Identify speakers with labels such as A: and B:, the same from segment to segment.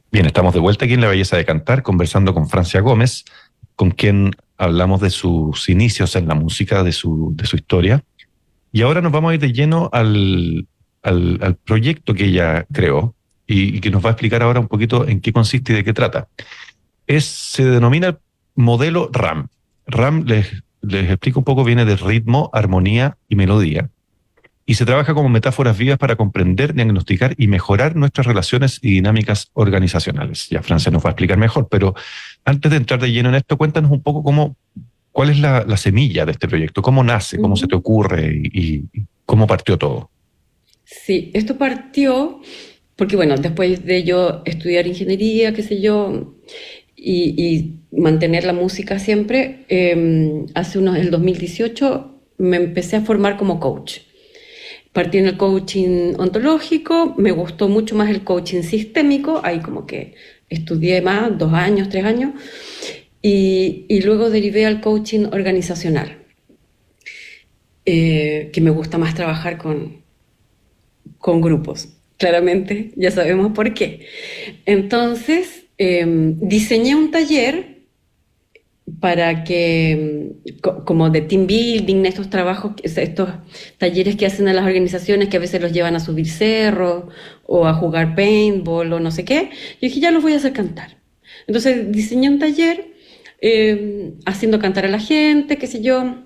A: Bien, estamos de vuelta aquí en La Belleza de Cantar, conversando con Francia Gómez, con quien hablamos de sus inicios en la música, de su historia. Y ahora nos vamos a ir de lleno al proyecto que ella creó y que nos va a explicar ahora un poquito en qué consiste y de qué trata. Se denomina modelo RAM. RAM, les explico un poco, viene de ritmo, armonía y melodía y se trabaja como metáforas vivas para comprender, diagnosticar y mejorar nuestras relaciones y dinámicas organizacionales. Ya Francia nos va a explicar mejor, pero antes de entrar de lleno en esto, cuéntanos un poco cuál es la semilla de este proyecto, cómo nace, cómo se te
B: Ujú.
A: ocurre y cómo partió todo.
B: Sí, esto partió porque, bueno, después de yo estudiar ingeniería, qué sé yo, y mantener la música siempre, el 2018 me empecé a formar como coach. Partí en el coaching ontológico, me gustó mucho más el coaching sistémico, ahí como que estudié más, 2 años, 3 años, y luego derivé al coaching organizacional, que me gusta más trabajar con grupos. Claramente, ya sabemos por qué. Entonces, diseñé un taller para que, como de team building, estos trabajos, estos talleres que hacen a las organizaciones que a veces los llevan a subir cerros o a jugar paintball o no sé qué, yo dije, ya los voy a hacer cantar. Entonces diseñé un taller haciendo cantar a la gente, qué sé yo,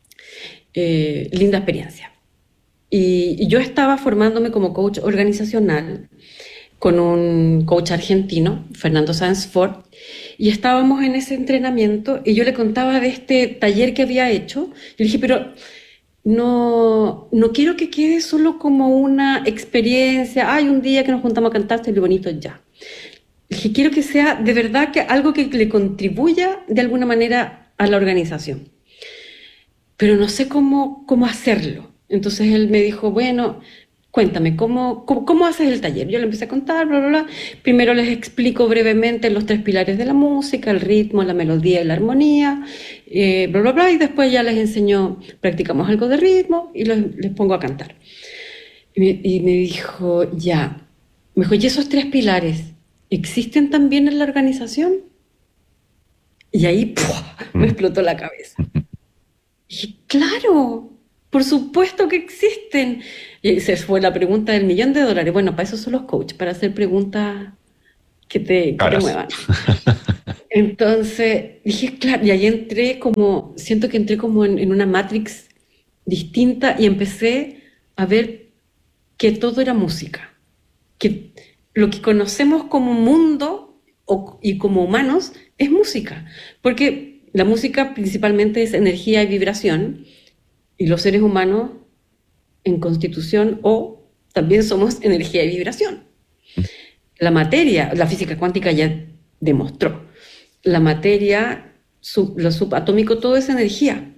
B: linda experiencia. Y yo estaba formándome como coach organizacional con un coach argentino, Fernando Sáenz Ford, y estábamos en ese entrenamiento y yo le contaba de este taller que había hecho. Yo dije, pero no quiero que quede solo como una experiencia, hay un día que nos juntamos a cantar, estoy bonito ya. Dije, quiero que sea de verdad que algo que le contribuya de alguna manera a la organización, pero no sé cómo hacerlo. Entonces él me dijo, bueno, cuéntame, ¿cómo haces el taller? Yo le empecé a contar, bla, bla, bla. Primero les explico brevemente los 3 pilares de la música, el ritmo, la melodía y la armonía, bla, bla, bla, y después ya les enseño, practicamos algo de ritmo y les pongo a cantar. Y me dijo, ya, me dijo, ¿y esos 3 pilares existen también en la organización? Y ahí ¡pua! Me
A: Mm.
B: explotó la cabeza. Y claro, por supuesto que existen. Y esa fue la pregunta del $1.000.000. Bueno, para eso son los coaches, para hacer preguntas que te
A: Caras.
B: muevan. Entonces dije, claro, y ahí siento que entré como en una matrix distinta y empecé a ver que todo era música, que lo que conocemos como mundo y como humanos es música, porque la música principalmente es energía y vibración, y los seres humanos en constitución o también somos energía y vibración. La materia, la física cuántica ya demostró, la materia, lo subatómico, todo es energía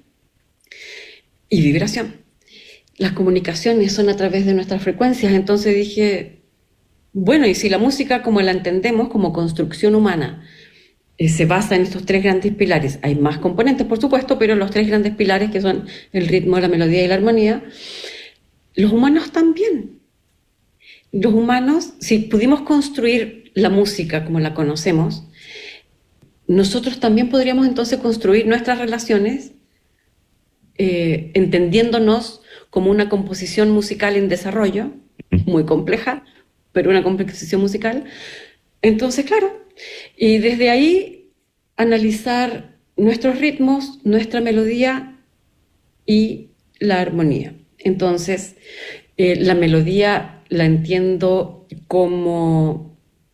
B: y vibración. Las comunicaciones son a través de nuestras frecuencias, entonces dije, bueno, y si la música como la entendemos como construcción humana se basa en estos 3 grandes pilares, hay más componentes por supuesto, pero los 3 grandes pilares que son el ritmo, la melodía y la armonía, los humanos también. Los humanos, si pudimos construir la música como la conocemos, nosotros también podríamos entonces construir nuestras relaciones entendiéndonos como una composición musical en desarrollo, muy compleja, pero una composición musical. Entonces, claro, y desde ahí analizar nuestros ritmos, nuestra melodía y la armonía. Entonces, la melodía la entiendo como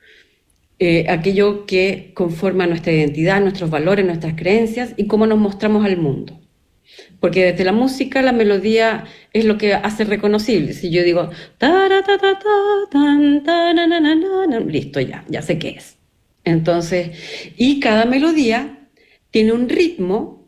B: aquello que conforma nuestra identidad, nuestros valores, nuestras creencias y cómo nos mostramos al mundo. Porque desde la música la melodía es lo que hace reconocible. Si yo digo ta ta ta ta tan ta na na na na, listo, ya sé qué es. Entonces, y cada melodía tiene un ritmo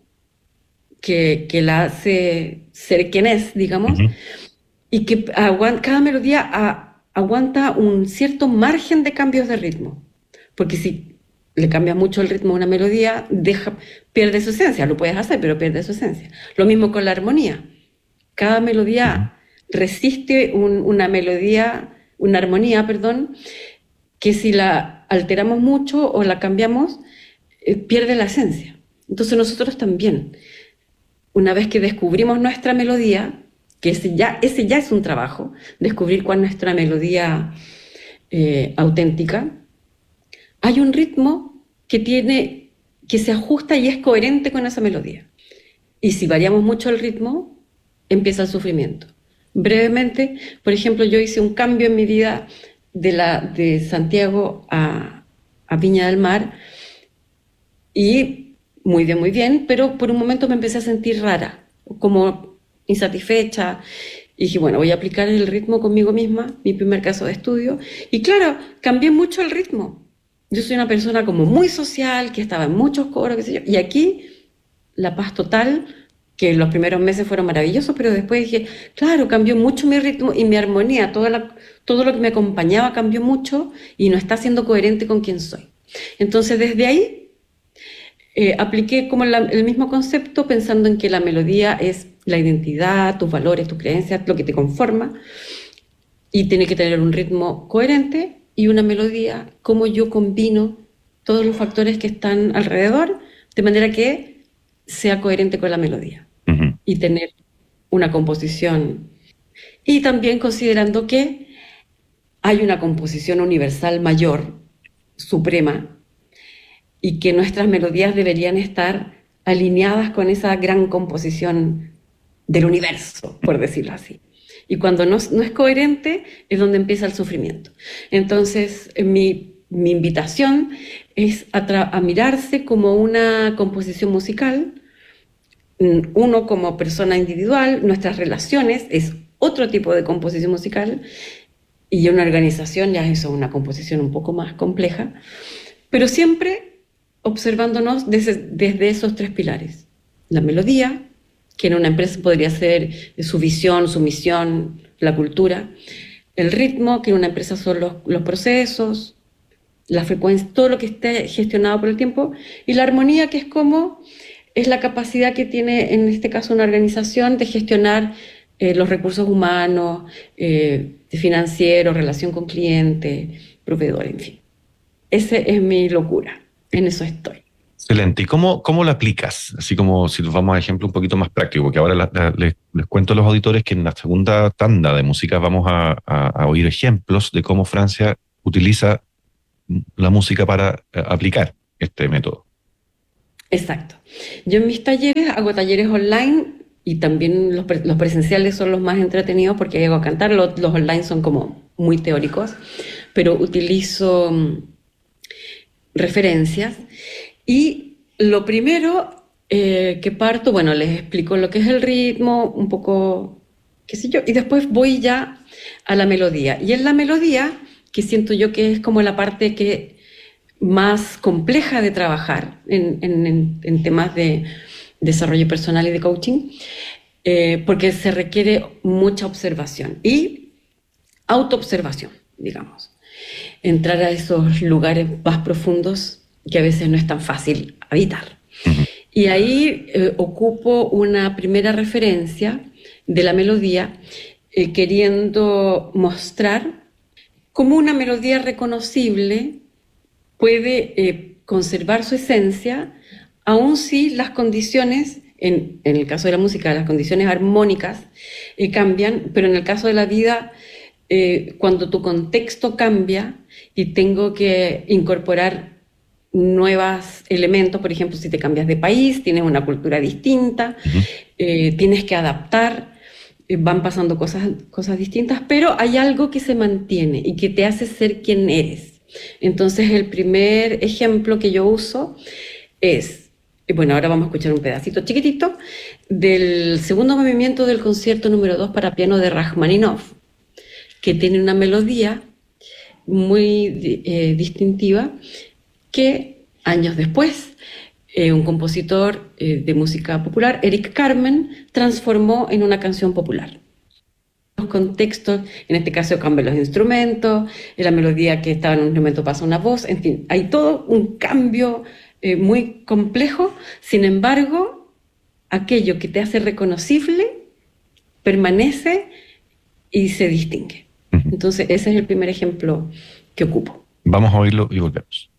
B: que la hace ser quien es, digamos,
A: Ujú.
B: y que cada melodía aguanta un cierto margen de cambios de ritmo. Porque si le cambias mucho el ritmo a una melodía, pierde su esencia. Lo puedes hacer, pero pierde su esencia. Lo mismo con la armonía. Cada
A: Ujú.
B: melodía resiste una armonía, perdón, que si alteramos mucho o la cambiamos, pierde la esencia. Entonces nosotros también, una vez que descubrimos nuestra melodía, que ese ya es un trabajo, descubrir cuál es nuestra melodía auténtica, hay un ritmo que se ajusta y es coherente con esa melodía. Y si variamos mucho el ritmo, empieza el sufrimiento. Brevemente, por ejemplo, yo hice un cambio en mi vida de Santiago a Viña del Mar y muy bien, pero por un momento me empecé a sentir rara, como insatisfecha. Y dije, bueno, voy a aplicar el ritmo conmigo misma, mi primer caso de estudio. Y claro, cambié mucho el ritmo. Yo soy una persona como muy social, que estaba en muchos coros, qué sé yo. Y aquí, la paz total, que los primeros meses fueron maravillosos, pero después dije, claro, cambió mucho mi ritmo y mi armonía, todo lo que me acompañaba cambió mucho y no está siendo coherente con quién soy. Entonces, desde ahí, apliqué como el mismo concepto pensando en que la melodía es la identidad, tus valores, tus creencias, lo que te conforma, y tiene que tener un ritmo coherente y una melodía, como yo combino todos los factores que están alrededor, de manera que sea coherente con la melodía y tener una composición. Y también considerando que hay una composición universal mayor, suprema, y que nuestras melodías deberían estar alineadas con esa gran composición del universo, por decirlo así. Y cuando no es coherente es donde empieza el sufrimiento. Entonces, mi invitación es a mirarse como una composición musical, uno como persona individual, nuestras relaciones es otro tipo de composición musical, y una organización ya es una composición un poco más compleja, pero siempre observándonos desde esos tres pilares. La melodía, que en una empresa podría ser su visión, su misión, la cultura. El ritmo, que en una empresa son los procesos, la frecuencia, todo lo que esté gestionado por el tiempo. Y la armonía, que es la capacidad que tiene, en este caso, una organización de gestionar los recursos humanos, financieros, relación con cliente, proveedor, en fin. Esa es mi locura. En eso estoy.
A: Excelente. ¿Y cómo lo aplicas? Así como si nos vamos a ejemplo un poquito más práctico, porque ahora les cuento a los auditores que en la segunda tanda de música vamos a oír ejemplos de cómo Francia utiliza la música para aplicar este método.
B: Exacto. Yo en mis talleres hago talleres online y también los presenciales son los más entretenidos porque llego a cantar. Los online son como muy teóricos, pero utilizo referencias. Y lo primero que parto, bueno, les explico lo que es el ritmo, un poco, qué sé yo, y después voy ya a la melodía. Y en la melodía, que siento yo que es como la parte más compleja de trabajar en temas de desarrollo personal y de coaching, porque se requiere mucha observación y autoobservación, digamos. Entrar a esos lugares más profundos que a veces no es tan fácil habitar. Y ahí ocupo una primera referencia de la melodía, queriendo mostrar cómo una melodía reconocible puede conservar su esencia, aun si las condiciones, en el caso de la música, las condiciones armónicas cambian, pero en el caso de la vida, cuando tu contexto cambia y tengo que incorporar nuevos elementos, por ejemplo, si te cambias de país, tienes una cultura distinta, tienes que adaptar, van pasando cosas distintas, pero hay algo que se mantiene y que te hace ser quien eres. Entonces, el primer ejemplo que yo uso es, bueno, ahora vamos a escuchar un pedacito chiquitito del segundo movimiento del concierto número 2 para piano de Rachmaninoff, que tiene una melodía muy distintiva, que años después un compositor de música popular, Eric Carmen, transformó en una canción popular. Los contextos, en este caso cambian los instrumentos, la melodía que estaba en un instrumento pasa a una voz, en fin, hay todo un cambio muy complejo. Sin embargo, aquello que te hace reconocible permanece y se distingue. Entonces ese es el primer ejemplo que ocupo.
A: Vamos a oírlo y volvemos.